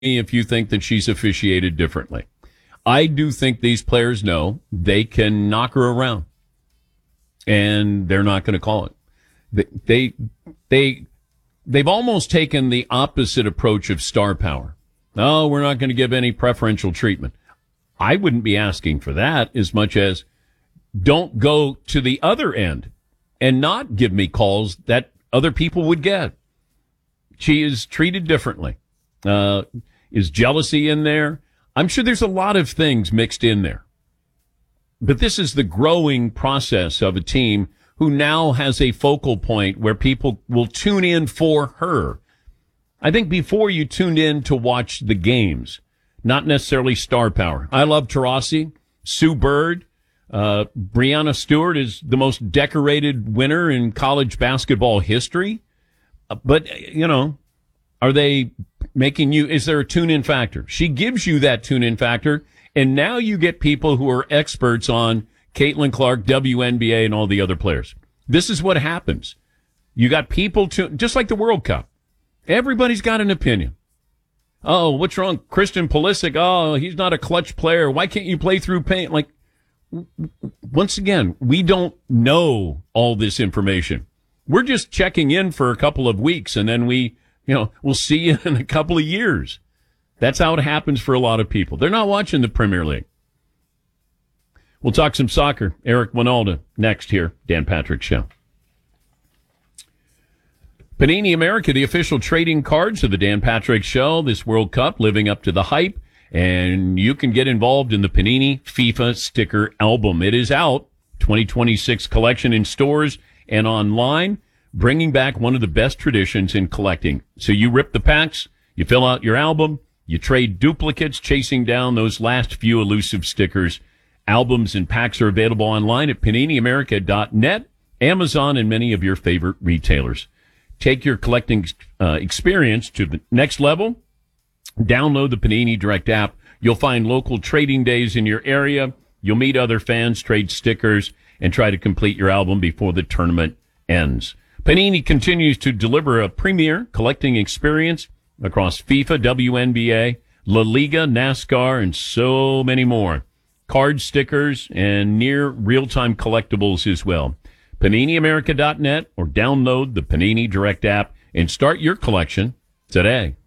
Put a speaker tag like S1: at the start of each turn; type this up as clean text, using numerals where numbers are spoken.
S1: if you think that she's officiated differently. I do think these players know they can knock her around, and they're not going to call it. They've almost taken the opposite approach of star power. Oh, we're not going to give any preferential treatment. I wouldn't be asking for that as much as don't go to the other end and not give me calls that other people would get. She is treated differently. Is jealousy in there? I'm sure there's a lot of things mixed in there. But this is the growing process of a team who now has a focal point where people will tune in for her. I think before you tuned in to watch the games, not necessarily star power. I love Taurasi, Sue Bird. Breanna Stewart is the most decorated winner in college basketball history. But, are they making you, is there a tune-in factor? She gives you that tune-in factor, and now you get people who are experts on Caitlin Clark, WNBA, and all the other players. This is what happens. You got people just like the World Cup. Everybody's got an opinion. Oh, what's wrong? Christian Pulisic, oh, he's not a clutch player. Why can't you play through pain? Like, once again, we don't know all this information. We're just checking in for a couple of weeks, and then we'll see you in a couple of years. That's how it happens for a lot of people. They're not watching the Premier League. We'll talk some soccer. Eric Winalda next here. Dan Patrick Show. Panini America, the official trading cards of the Dan Patrick Show. This World Cup living up to the hype. And you can get involved in the Panini FIFA sticker album. It is out. 2026 collection in stores and online, bringing back one of the best traditions in collecting. So you rip the packs, you fill out your album, you trade duplicates, chasing down those last few elusive stickers. Albums and packs are available online at PaniniAmerica.net, Amazon, and many of your favorite retailers. Take your collecting experience to the next level. Download the Panini Direct app. You'll find local trading days in your area. You'll meet other fans, trade stickers, and try to complete your album before the tournament ends. Panini continues to deliver a premier collecting experience across FIFA, WNBA, La Liga, NASCAR, and so many more. Card stickers and near real-time collectibles as well. PaniniAmerica.net or download the Panini Direct app and start your collection today.